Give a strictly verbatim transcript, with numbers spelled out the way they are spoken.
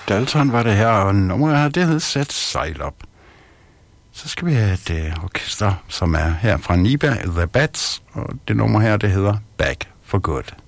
Dalton var det her, og nummeret her, det hed Sæt Sejl Op. Så skal vi have et uh, orkester, som er her fra Niba, The Bats, og det nummer her, det hedder Back for Good.